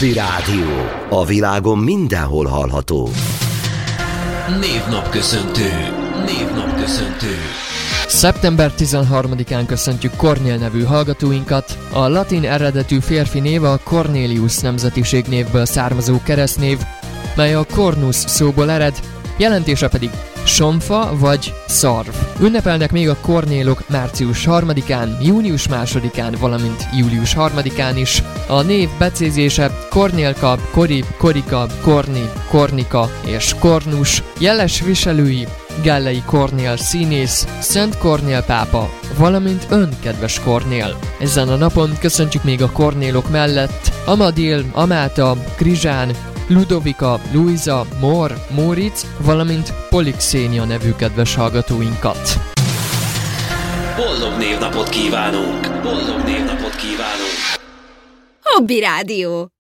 Hobby Rádió. A világon mindenhol hallható. Névnapköszöntő. Szeptember 13-án köszöntjük Kornél nevű hallgatóinkat. A latin eredetű férfi név a Cornelius nemzetiségnévből származó keresztnév, mely a cornus szóból ered, jelentése pedig somfa vagy szarv. Ünnepelnek még a kornélok március 3-án, június 2-án, valamint július 3-án is. A név becézése Kornélka, Korib, Korika, Korni, Kornika és Kornus. Jeles viselői Gellei Kornél színész, Szent Kornél pápa, valamint ön, kedves Kornél. Ezen a napon köszöntjük még a kornélok mellett Amadil, Amáta, Krizsán, Ludovika, Luisa, Mor, Móricz, valamint Polixénia nevű kedves hallgatóinkat. Boldog névnapot kívánunk! Hobby Rádió.